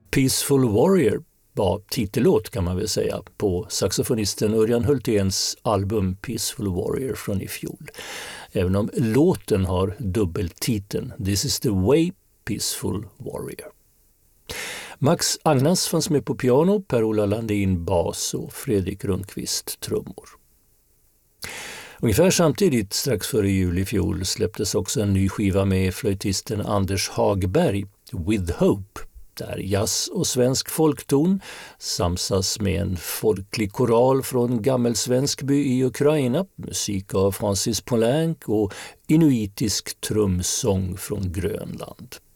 Peaceful Warrior var titellåt kan man väl säga på saxofonisten Örjan Hulténs album Peaceful Warrior från i fjol. Även om låten har dubbeltiteln This is the way, Peaceful Warrior. Max Agnas fanns med på piano, Per-Ola Landin bas och Fredrik Rundqvist trummor. Ungefär samtidigt, strax före jul i fjol, släpptes också en ny skiva med flöjtisten Anders Hagberg, With Hope, där jazz och svensk folkton samsas med en folklig koral från Gammelsvenskby i Ukraina, musik av Francis Poulenc och inuitisk trumsång från Grönland.